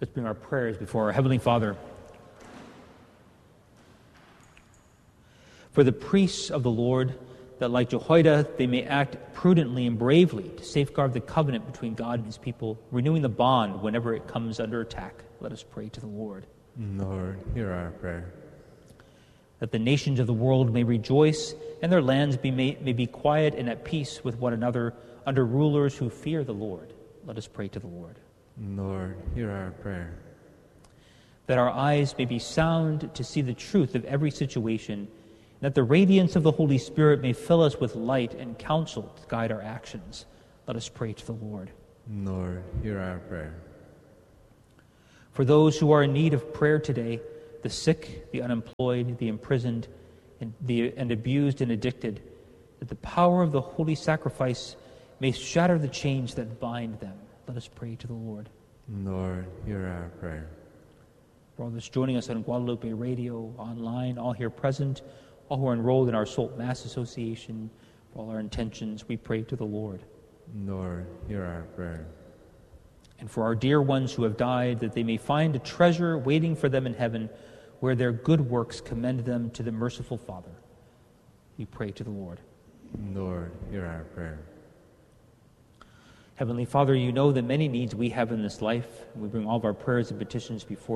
Let's bring our prayers before our Heavenly Father. For the priests of the Lord, that like Jehoiada they may act prudently and bravely to safeguard the covenant between God and his people, renewing the bond whenever it comes under attack. Let us pray to the Lord. Lord, hear our prayer. That the nations of the world may rejoice and their lands may be quiet and at peace with one another under rulers who fear the Lord. Let us pray to the Lord. Lord, hear our prayer. That our eyes may be sound to see the truth of every situation, and that the radiance of the Holy Spirit may fill us with light and counsel to guide our actions. Let us pray to the Lord. Lord, hear our prayer. For those who are in need of prayer today, the sick, the unemployed, the imprisoned, and abused and addicted, that the power of the holy sacrifice may shatter the chains that bind them. Let us pray to the Lord. Lord, hear our prayer. For all those joining us on Guadalupe Radio, online, all here present, all who are enrolled in our Salt Mass Association, for all our intentions, we pray to the Lord. Lord, hear our prayer. And for our dear ones who have died, that they may find a treasure waiting for them in heaven, where their good works commend them to the merciful Father. We pray to the Lord. Lord, hear our prayer. Heavenly Father, you know the many needs we have in this life, and we bring all of our prayers and petitions before